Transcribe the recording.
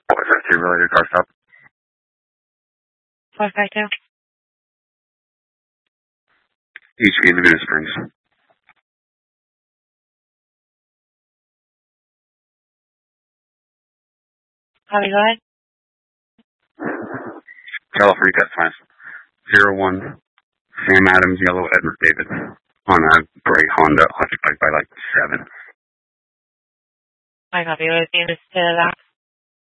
What was that? Related car stop? 552. HV Laguna Springs. Copy, go ahead. California Test Times. 01 Sam Adams, yellow Edward David. On a gray Honda, occupied by like 7. I copy. What is the unit to that?